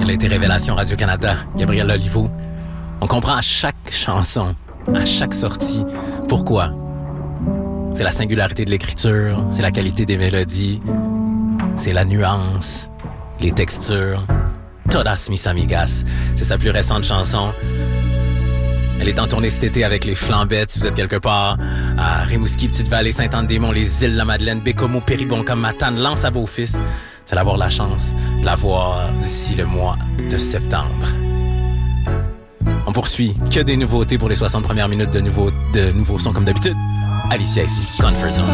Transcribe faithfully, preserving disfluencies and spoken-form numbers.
Elle a été révélation Radio-Canada, Gabrielle Olivo. On comprend à chaque chanson, à chaque sortie, pourquoi. C'est la singularité de l'écriture, c'est la qualité des mélodies, c'est la nuance, les textures. Todas mis amigas, c'est sa plus récente chanson. Elle est en tournée cet été avec les Flambettes. Si vous êtes quelque part à Rimouski, Petite-Vallée, Sainte-Anne-des-Monts, les îles La Madeleine, Bécomo, Péribon, comme Matane, Lance à Beaufils, vous allez avoir la chance de la voir d'ici le mois de septembre. On poursuit. Que des nouveautés pour les soixante premières minutes de nouveaux, de nouveaux sons comme d'habitude. Alicia ici, Comfort Zone.